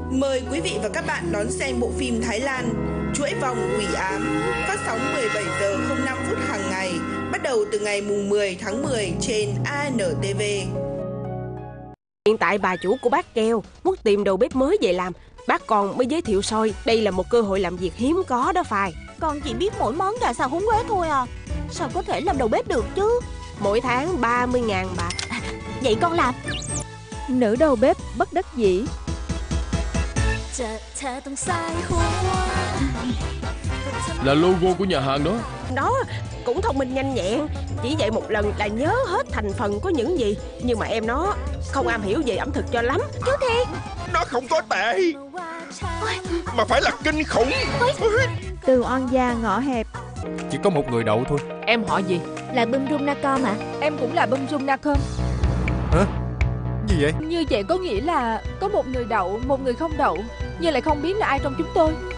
Mời quý vị và các bạn đón xem bộ phim Thái Lan Chuỗi vòng quỷ ám, phát sóng 17 giờ 05 phút hàng ngày, bắt đầu từ ngày mùng 10 tháng 10 trên ANTV. Hiện tại bà chủ của bác kêu muốn tìm đầu bếp mới về làm, bác còn mới giới thiệu soi đây là một cơ hội làm việc hiếm có đó Phai. Con chỉ biết mỗi món gà xào húng quế thôi à, sao có thể làm đầu bếp được chứ? Mỗi tháng 30.000 bạc. Vậy con làm. Nữ đầu bếp bất đắc dĩ. Là logo của nhà hàng đó. Đó cũng thông minh nhanh nhẹn, chỉ dạy một lần là nhớ hết thành phần có những gì. Nhưng mà em nó không am hiểu về ẩm thực cho lắm. Chú Thiệt, Nó không có tệ, mà phải là kinh khủng. Từ oan gia ngõ hẹp. Chỉ có một người đậu thôi. Em họ gì? là Bum Rung Nakom ạ. Em cũng là Bum Rung Nakom. Hả? Gì vậy? Như vậy có nghĩa là có một người đậu, một người không đậu, nhưng lại không biết là ai trong chúng tôi.